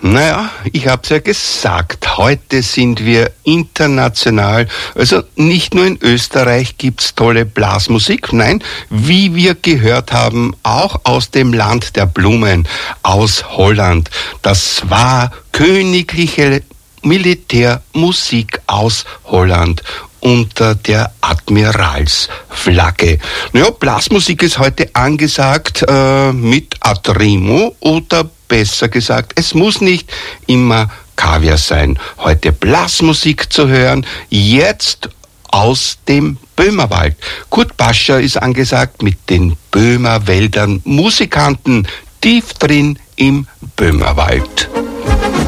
Naja, ich hab's ja gesagt, heute sind wir international. Also nicht nur in Österreich gibt's tolle Blasmusik, nein, wie wir gehört haben, auch aus dem Land der Blumen, aus Holland. Das war königliche Militärmusik aus Holland unter der Admiralsflagge. Naja, Blasmusik ist heute angesagt mit Adremo oder besser gesagt, es muss nicht immer Kaviar sein. Heute Blasmusik zu hören, jetzt aus dem Böhmerwald. Kurt Pascher ist angesagt mit den Böhmerwäldern Musikanten tief drin im Böhmerwald.